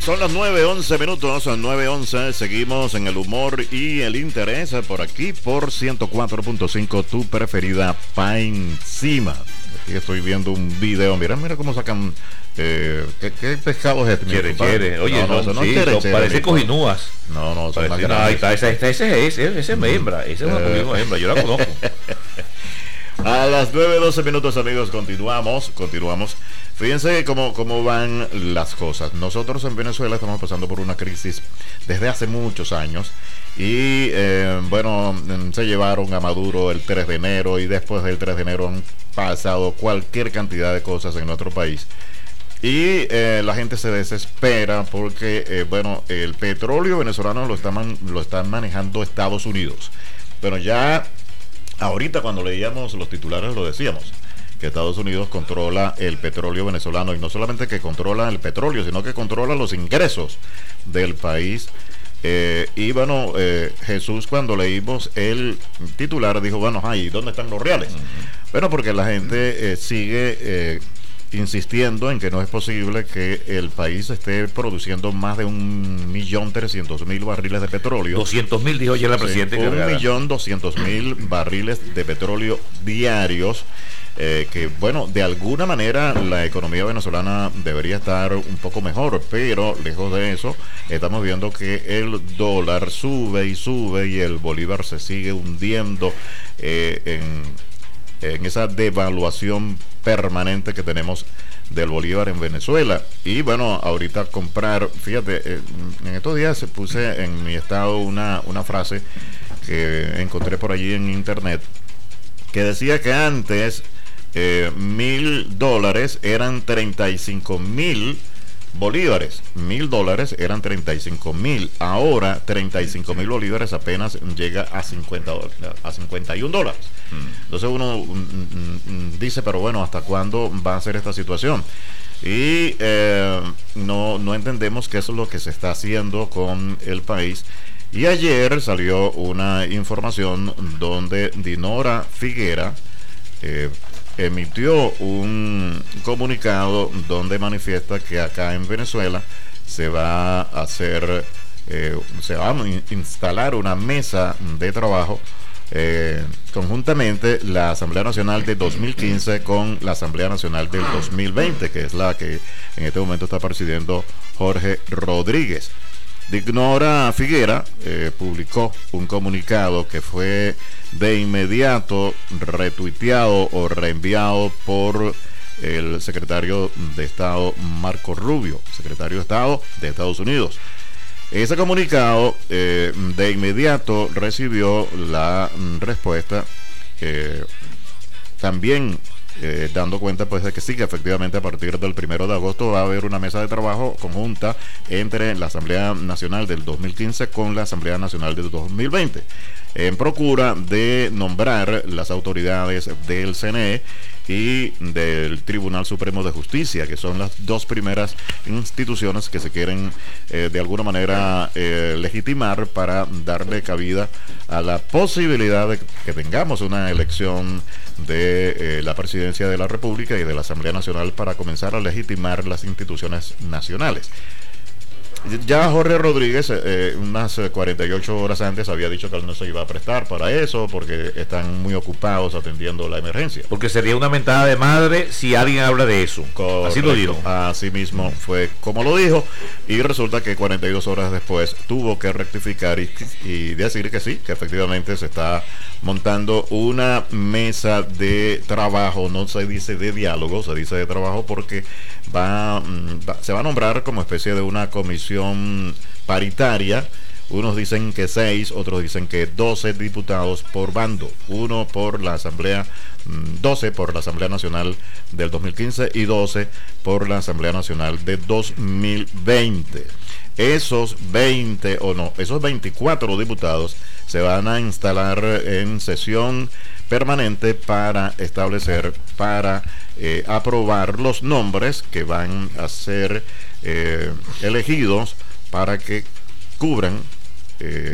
Son las 9:11, 9:11. Seguimos en el humor y el interés por aquí por 104.5, tu preferida pa' encima. Aquí estoy viendo un video. Mira cómo sacan. ¿Qué pescado es este? Chere. Oye, no, sí, parece cojinúas. No, son más Ahí grandes. está, ese es hembra. Ese es una cojinúa hembra. Yo la conozco. A las 9:12, amigos, continuamos. Fíjense cómo van las cosas. Nosotros en Venezuela estamos pasando por una crisis desde hace muchos años. Y se llevaron a Maduro el 3 de enero y después del 3 de enero han pasado cualquier cantidad de cosas en nuestro país. Y la gente se desespera porque, el petróleo venezolano lo están manejando Estados Unidos. Pero ya ahorita cuando leíamos los titulares lo decíamos, que Estados Unidos controla el petróleo venezolano, y no solamente que controla el petróleo, sino que controla los ingresos del país. Jesús, cuando leímos el titular, dijo, ¿dónde están los reales? Bueno, porque la gente sigue insistiendo en que no es posible que el país esté produciendo más de 1.300.000 barriles de petróleo. 200.000, dijo ayer la presidenta. 1.200.000 barriles de petróleo diarios. De alguna manera la economía venezolana debería estar un poco mejor, pero lejos de eso, estamos viendo que el dólar sube y el bolívar se sigue hundiendo en esa devaluación permanente que tenemos del bolívar en Venezuela. Y ahorita comprar, fíjate, en estos días puse en mi estado una frase que encontré por allí en internet, que decía que antes $1.000 eran 35.000 bolívares. $1.000 eran 35.000. Ahora 35.000 bolívares apenas llega a $51. Entonces uno dice, pero ¿hasta cuándo va a ser esta situación? Y no entendemos qué es lo que se está haciendo con el país. Y ayer salió una información donde Dinora Figuera emitió un comunicado donde manifiesta que acá en Venezuela se va a instalar una mesa de trabajo conjuntamente la Asamblea Nacional de 2015 con la Asamblea Nacional del 2020, que es la que en este momento está presidiendo Jorge Rodríguez. Dinora Figuera publicó un comunicado que fue de inmediato retuiteado o reenviado por el secretario de Estado Marco Rubio, secretario de Estado de Estados Unidos. Ese comunicado de inmediato recibió la respuesta también dando cuenta de que sí, que efectivamente a partir del 1 de agosto va a haber una mesa de trabajo conjunta entre la Asamblea Nacional del 2015 con la Asamblea Nacional del 2020 en procura de nombrar las autoridades del CNE y del Tribunal Supremo de Justicia, que son las dos primeras instituciones que se quieren de alguna manera legitimar para darle cabida a la posibilidad de que tengamos una elección de la presidencia de la República y de la Asamblea Nacional para comenzar a legitimar las instituciones nacionales. Ya Jorge Rodríguez, unas 48 horas antes, había dicho que él no se iba a prestar para eso porque están muy ocupados atendiendo la emergencia. Porque sería una mentada de madre si alguien habla de eso. Correcto. Así lo dijo. Así mismo fue como lo dijo. Y resulta que 42 horas después tuvo que rectificar y decir que sí, que efectivamente se está montando una mesa de trabajo. No se dice de diálogo, se dice de trabajo porque se va a nombrar como especie de una comisión paritaria. Unos dicen que 6, otros dicen que 12 diputados por bando, 12 por la Asamblea Nacional del 2015 y 12 por la Asamblea Nacional de 2020. Esos 24 diputados se van a instalar en sesión permanente para aprobar los nombres que van a ser elegidos para que cubran